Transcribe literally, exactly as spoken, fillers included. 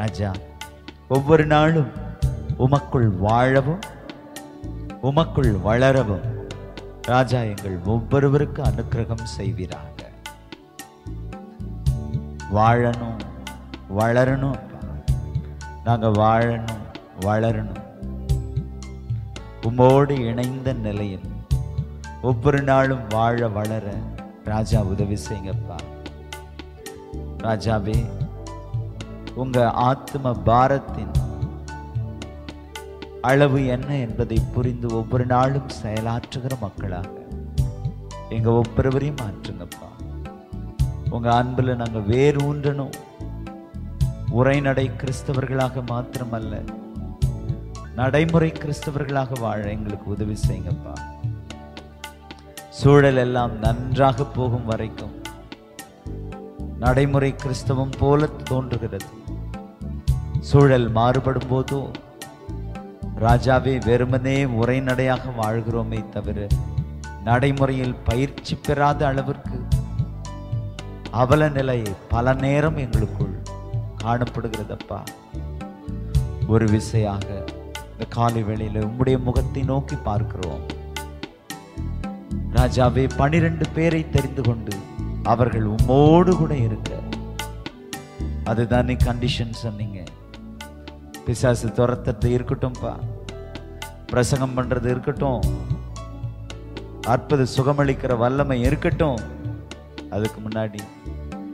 ராஜா, ஒவ்வொரு நாளும் உமக்குள் வாழவும் உமக்குள் வளரவும் ராஜா எங்கள் ஒவ்வொருவருக்கு அனுக்கிரகம் செய்வீராக. வாழணும், வளரணும். நாங்க வாழணும், வளரணும். உம்மோடு இணைந்த நிலையில் ஒவ்வொரு நாளும் வாழ வளர ராஜா உதவி செய்யுங்கப்பா. ராஜாவே, உங்க ஆத்ம பாரத்தின் அளவு என்ன என்பதை புரிந்து ஒவ்வொரு நாளும் செயலாற்றுகிற மக்களாக எங்க ஒவ்வொருவரையும் மாற்றுங்கப்பா. உங்க அன்புல நாங்க வேறு ஊன்றணும். உரைநடை கிறிஸ்தவர்களாக மாத்திரமல்ல, நடைமுறை கிறிஸ்தவர்களாக வாழ எங்களுக்கு உதவி செய்யுங்கப்பா. சூழல் எல்லாம் நன்றாக போகும் வரைக்கும் நடைமுறை கிறிஸ்தவம் போல தோன்றுகிறது. சூழல் மாறுபடும் போதோ ராஜாவே வெறுமனே உரைநடையாக வாழ்கிறோமே தவிர நடைமுறையில் பயிற்சி பெறாத அளவிற்கு அவல நிலை பல நேரம் எங்களுக்குள் காணப்படுகிறதப்பா. ஒரு விசையாக இந்த காலை வேளையில உம்முடைய முகத்தை நோக்கி பார்க்கிறோம் ராஜாவே. பனிரெண்டு பேரை தெரிந்து கொண்டு அவர்கள் உம்மோடு கூட இருக்க, அதுதான் நீ கண்டிஷன் சொன்னீங்க. பிசாசு துரத்துறது இருக்கட்டும்பா, பிரசங்கம் பண்றது இருக்கட்டும், அற்புத சுகமளிக்கிற வல்லமை இருக்கட்டும், அதுக்கு முன்னாடி